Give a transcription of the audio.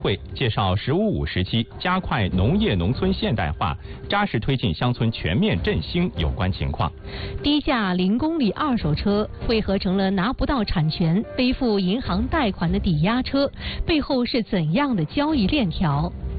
会介绍“十五五”时期加快农业农村现代化、扎实推进乡村全面振兴有关情况。 低价0公里二手车为何成了拿不到产权、背负银行贷款的抵押车？背后是怎样的交易链条？